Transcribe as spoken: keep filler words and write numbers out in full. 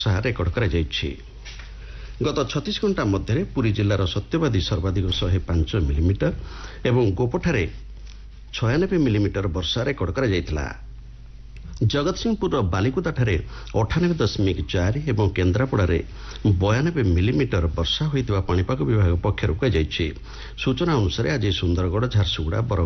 ବର୍ଷା ରେକର୍ଡ କରାଯାଇଛି। ଗତ ଛତିଶ ଘଣ୍ଟା ମଧ୍ୟରେ ପୁରୀ ଜିଲ୍ଲାର ସତ୍ୟବାଦୀ ସର୍ବାଧିକ ଶହେ ପାଞ୍ଚ ମିଲିମିଟର ଏବଂ ଗୋପଠାରେ ଛୟାନବେ ମିଲିମିଟର ବର୍ଷା ରେକର୍ଡ କରାଯାଇଥିଲା। ଜଗତସିଂହପୁରର ବାଲିକୁଦାଠାରେ ଅଠାନବେ ଦଶମିକ ଚାରି ଏବଂ କେନ୍ଦ୍ରାପଡ଼ାରେ ବୟାନବେ ମିଲିମିଟର ବର୍ଷା ହୋଇଥିବା ପାଣିପାଗ ବିଭାଗ ପକ୍ଷରୁ କୁହାଯାଇଛି। ସୂଚନା ଅନୁସାରେ ଆଜି ସୁନ୍ଦରଗଡ଼, ଝାରସୁଗୁଡ଼ା, ବର